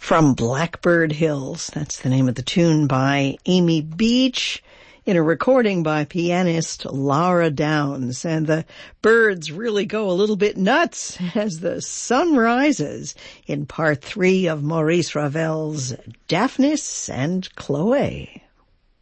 From Blackbird Hills. That's the name of the tune by Amy Beach in a recording by pianist Laura Downs. And the birds really go a little bit nuts as the sun rises in part 3 of Maurice Ravel's Daphnis and Chloe.